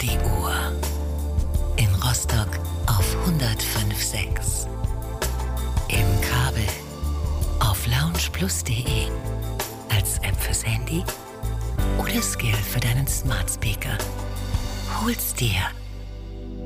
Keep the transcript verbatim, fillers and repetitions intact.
die Uhr. In Rostock auf hundertfünf Komma sechs. Im Kabel auf loungeplus punkt de. Als App fürs Handy oder Skill für deinen Smart Speaker. Hol's dir